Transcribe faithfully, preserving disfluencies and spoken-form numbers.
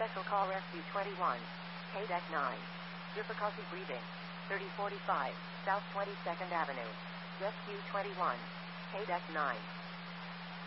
Special Call Rescue twenty-one. K D E C nine. Difficulty breathing. thirty forty-five, South twenty-second Avenue. Rescue twenty-one. K D E C nine.